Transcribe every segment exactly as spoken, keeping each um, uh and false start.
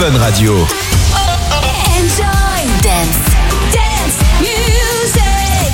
Fun Radio. Enjoy dance, dance music.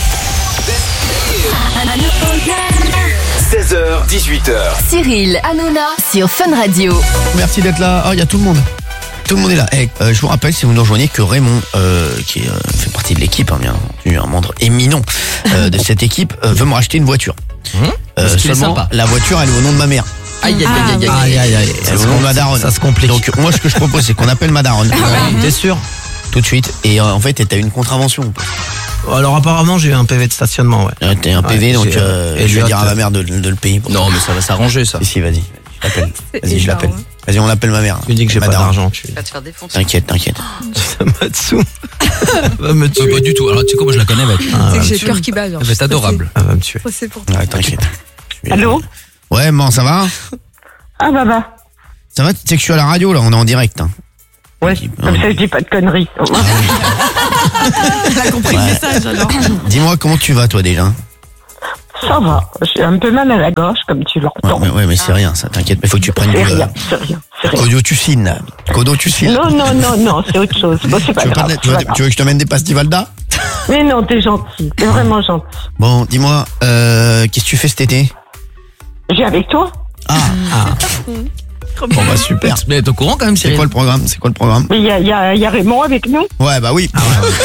seize heures, dix-huit heures. Cyril Hanouna sur Fun Radio. Merci d'être là. Oh, il y a tout le monde. Tout le monde est là. Eh, euh, je vous rappelle, si vous nous rejoignez, que Raymond, euh, qui euh, fait partie de l'équipe, hein, bien entendu, un membre éminent euh, de cette équipe, euh, veut me racheter une voiture. Mmh. Euh, seulement, la voiture, elle est au nom de ma mère. Aïe aïe aïe aïe Aïe, aïe, aïe. C'est au nom de ma daronne. Ça se complique. Donc, moi, ce que je propose, c'est qu'on appelle ma daronne. Ouais. T'es sûr? Tout de suite. Et euh, en fait, t'as eu une contravention. Alors appararement j'ai eu un P V de stationnement, ouais. Euh, T'as un P V, Ouais, donc j'ai, euh, et je vais Elliot, dire à ma mère de, de le payer. Pour Non mais ça va s'arranger ça. Si, si, vas-y. Je l'appelle. Vas-y, je l'appelle. énorme. Vas-y, on l'appelle ma mère. Tu dis que j'ai Ma pas daronne. d'argent, tu Va te faire défoncer. T'inquiète, t'inquiète. ça m'a dessous. va me Euh, tuer. pas du tout. Alors tu sais quoi, moi je la connais, elle va être, Ah, C'est va que j'ai me le cœur tuer. qui bat. genre. elle va être adorable. Elle va me tuer. C'est pour Ouais, t'inquiète. Allô? Ouais, maman, ça va? Ah bah bah. Ça va? Tu sais que je suis à la radio, là, on est en direct. Hein. Ouais, comme ça je dis pas de conneries. Elle a compris le message alors. Dis-moi, comment tu vas, toi, déjà? Ça va, j'ai un peu mal à la gorge comme tu Ouais, l'entends. ouais, ouais, mais c'est rien, ça, t'inquiète. Mais faut que tu prennes C'est du... rien, c'est rien, c'est rien. Codotucine, là. Codotucine. Non, non, non, non, c'est autre chose. Bon, c'est pas Tu veux, pas grave. de- tu, c'est veux, pas grave. tu veux que je te mène des pastilles Valda? Mais non, t'es gentil, t'es vraiment gentil. Bon, dis-moi, euh, qu'est-ce que tu fais cet été? J'ai avec toi? Ah, bon, bah, super. Mais t'es au courant quand même, C'est Cyril? quoi le programme? C'est quoi le programme? Mais il y a, y, a, y a Raymond avec nous? Ouais, bah oui.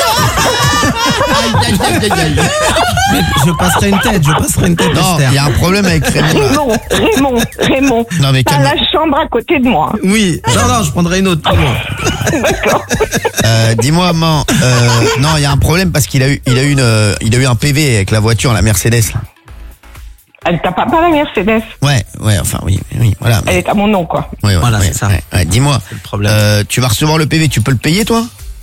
Mais je passerai une tête, je passerai une tête, Non, Esther. il y a un problème avec Raymond. là. Raymond, Raymond, Raymond. Non, mais T'as calme. la chambre à côté de moi. Oui, non, non, je prendrai une autre pour moi. D'accord. Euh, dis-moi, maman, euh, non, il y a un problème parce qu'il a eu, il a eu une, euh, il a eu un P V avec la voiture, la Mercedes, là. Elle t'a pas pas la Mercedes. Ouais, ouais, enfin, oui, oui, voilà. Elle est à mon nom, quoi. Ouais, ouais, Voilà, ouais, c'est ça. ouais, ouais. Dis-moi, C'est le problème. euh, tu vas recevoir le P V, tu peux le payer, toi?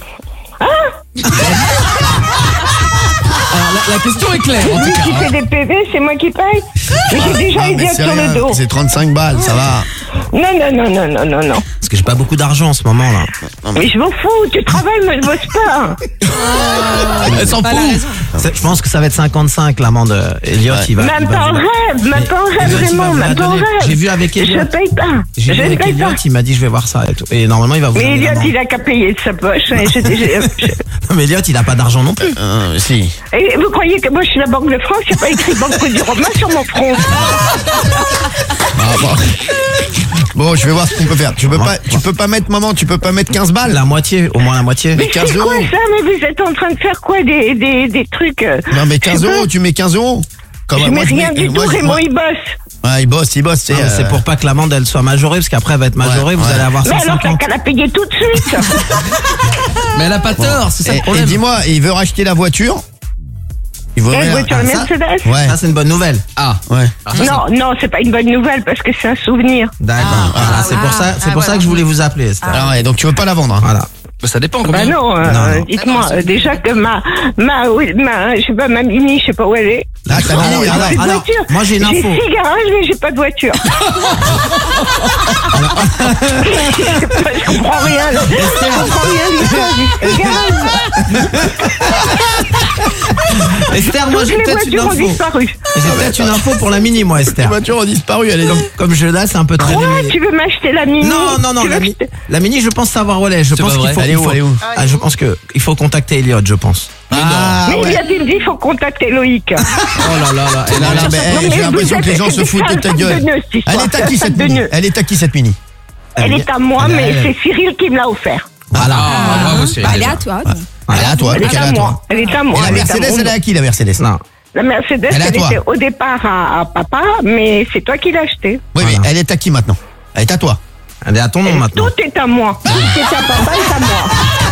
Alors la, la question est claire en Lui tout qui cas. fait des P V, c'est moi qui paye. Mais j'ai déjà Ah, mais Elliot c'est sur rien, le dos. c'est trente-cinq balles, ça va. Non, non, non, non, non, non, non. Parce que j'ai pas beaucoup d'argent en ce moment là. Mais je m'en fous, tu travailles, moi je bosse pas. Elle s'en Pas la fout. raison. C'est- Je pense que ça va être cinquante-cinq l'amende. Elliot, Ouais. il va. Même il va pas en vous- rêve, même Mais pas en rêve, Elliot, il va Raymond, vous la même pas en donner. rêve. J'ai vu avec Elliot. Je paye pas. J'ai Je vu ne avec paye Elliot, pas. il m'a dit je vais voir ça et tout. Et normalement il va vous Mais donner Elliot, l'amende. il a qu'à payer de sa poche. hein, je- je- je- Non, mais Elliot, il a pas d'argent non plus. Euh, si. Et vous croyez que moi je suis la Banque de France, il n'y a pas écrit Banque du Romain sur mon front. Ah, bon. Bon, je vais voir ce qu'on peut faire. Tu peux pas, tu peux pas mettre, maman, tu peux pas mettre quinze balles? La moitié, au moins la moitié. Mais quinze c'est quoi euros. ça? Mais vous êtes en train de faire quoi? Des, des, des trucs euh, Non, mais quinze je sais euros, pas. tu mets quinze euros? Comme Je moi, mets rien du moi, tout, je- Raymond, moi- il bosse. Ouais, il bosse, il bosse, c'est. Non, mais C'est euh, pour pas que l'amende elle soit majorée, parce qu'après elle va être majorée, Ouais, vous ouais. allez avoir Mais alors, t'as cent cinquante. qu'à la payer tout de suite. Mais elle a pas tort, c'est ça Et, le et problème. dis-moi, il veut racheter la voiture? Il veut Quelle voiture, la ça Mercedes? Ouais, Ça c'est une bonne nouvelle. Ah, ouais. alors ça, Non, non, c'est pas une bonne nouvelle parce que c'est un souvenir. D'accord. Ah, Voilà, ah, c'est pour ça, c'est ah, pour ça voilà. que je voulais vous appeler, Esther. Alors, ouais, donc tu veux pas la vendre, hein? Voilà. bah, ça dépend Bah combien. non, euh, Non, non. dites-moi, Ah non, euh, c'est- déjà que ma, ma, oui, ma, je sais pas, ma mini, je sais pas où elle est. Là, t'as Alors, mis, alors, là, J'ai plus de alors, voiture. moi, j'ai une J'ai info. six garages, mais j'ai pas de voiture. je, sais pas, je comprends rien, là. Je comprends rien du tout, j'ai six garages. Esther, moi Toutes j'ai les peut-être une voitures ont info. disparu. J'ai peut-être une info pour la mini, moi, les Esther. voitures ont disparu, elle est Comme, comme je là, c'est un peu très Quoi, limité. tu veux m'acheter la mini? Non, non, non, Tu la, veux mi- acheter- la mini, je pense savoir où elle est. Je C'est pense pas qu'il vrai. faut. Elle est il où, faut- elle est où Ah, je pense que il faut contacter Elliot, je pense. Ah, Mais ouais. il a dit, il faut contacter Loïc. Oh là là là. Et là, là, mais, Non, eh, mais j'ai vous l'impression êtes- que les gens se c'est foutent un de ta sac de gueule. nœuds, cette histoire, Elle est à c'est un qui sac cette de mini? nœuds. Elle est à qui cette mini? Elle est à moi, Elle est- mais elle- c'est Cyril qui me l'a offert. Voilà. Ah, bravo, Cyril. Bah, elle est déjà. à toi. donc. Elle est à toi, Elle donc est elle est à à toi. moi. Elle est à moi. Et la elle est à Mercedes, mon elle est à qui la Mercedes? Non. La Mercedes, Elle est à elle toi. était au départ à, à papa, mais c'est toi qui l'as achetée. Oui, mais Voilà. elle est à qui maintenant? Elle est à toi. Elle est à ton nom maintenant. Tout est à moi. Tout est à papa et à moi.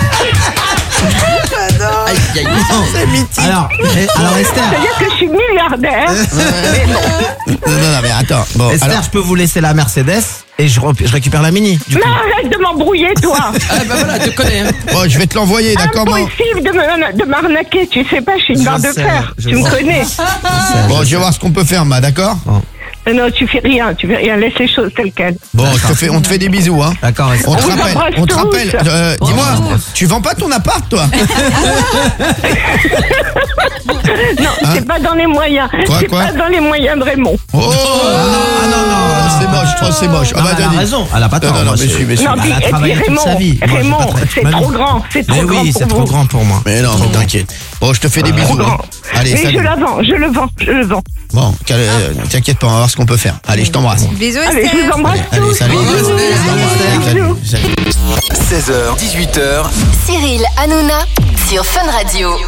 Aïe, aïe, aïe. Alors, eh, alors Esther, C'est-à-dire que je suis milliardaire. Mais bon. Non, non, non, mais attends. Bon, Esther, alors. je peux vous laisser la Mercedes et je, rep- je récupère la mini. Du Mais coup. arrête de m'embrouiller, toi. Ah, bah voilà, je te connais. Hein. Bon, je vais te l'envoyer, d'accord, maman? Impossible de me- de m'arnaquer. Tu sais pas, je suis une Je barre de sais, fer. je Tu me sais. connais. Bon, je vais voir ce qu'on peut faire, ma, d'accord? Bon. Non, tu fais rien, tu fais rien, laisse les choses telles quelles. Bon, je te fais, on te fait des bisous, hein. D'accord, reste- On te vous rappelle, embrasse on te tous. rappelle. euh, Dis-moi, tu vends pas ton appart, toi? Non, c'est pas dans les moyens. Quoi, c'est quoi pas dans les moyens de Raymond. Oh, ah non, non, c'est moche, trop, c'est moche. Ah Non, bah, elle a vas-y. raison, elle a pas Non, tort. non, non, moi, mais c'est- si, mais si. Non, Elle puis, a et puis travaillé toute Raymond, sa vie. Moi, j'ai Raymond, pas tra- c'est Manu. trop grand, c'est trop Mais grand oui, pour c'est trop vous. grand pour moi. Mais non, mais t'inquiète. Bon, je te fais des Trop bisous. hein. grand. Allez, Mais je salut. la vends, je le vends, je le vends. Bon, cal- euh, t'inquiète pas, on va voir ce qu'on peut faire. Allez, je t'embrasse. Bisous, Allez, je vous Esther. embrasse Allez, tous. salut. Bisous. Salut, salut. seize heures, dix-huit heures. Cyril Hanouna sur Fun Radio.